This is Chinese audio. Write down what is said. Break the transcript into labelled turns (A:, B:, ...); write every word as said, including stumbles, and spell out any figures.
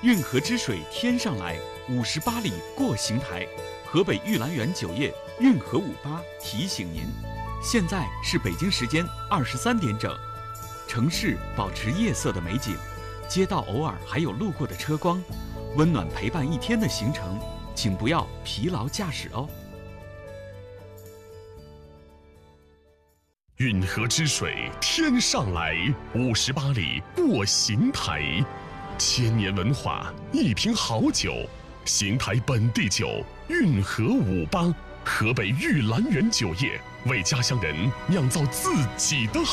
A: 运河之水天上来，五十八里过邢台。河北玉兰园酒业运河五八提醒您，现在是北京时间二十三点整，城市保持夜色的美景，街道偶尔还有路过的车光，温暖陪伴一天的行程，请不要疲劳驾驶哦。
B: 运河之水天上来，五十八里过邢台。千年文化，一瓶好酒，邢台本地酒运河五八，河北玉兰园酒业为家乡人酿造自己的